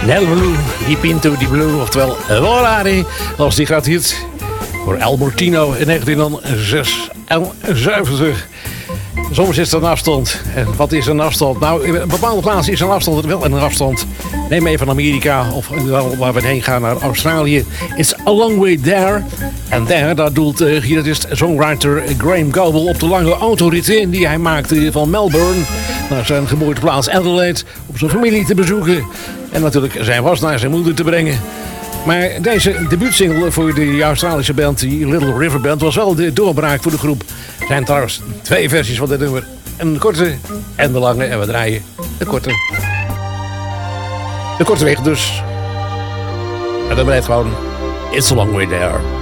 Nel Blue, die Pinto di Blue, oftewel Volare, als die gaat hit voor El Mortino in 1976. Soms is er een afstand. En wat is een afstand? Nou, in een bepaalde plaats is een afstand wel een afstand. Neem even Amerika of waar we heen gaan naar Australië. It's a long way there. En there, daar doelt gitarist-songwriter Graham Goble op de lange autoritten die hij maakte van Melbourne naar zijn geboorteplaats Adelaide om zijn familie te bezoeken. En natuurlijk zijn was naar zijn moeder te brengen. Maar deze debuutsingle voor de Australische band, die Little River Band, was wel de doorbraak voor de groep. Er zijn trouwens 2 versies van dit nummer. Een korte en de lange. En we draaien de korte. De korte weg dus. En dan blijft gewoon It's a Long Way There.